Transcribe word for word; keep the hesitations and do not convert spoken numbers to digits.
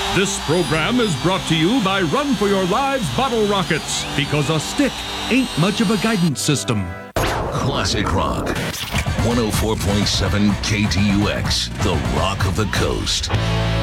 This program is brought to you by Run for Your Lives Bottle Rockets, because a stick ain't much of a guidance system. Classic Rock. one oh four point seven K T U X, the Rock of the Coast.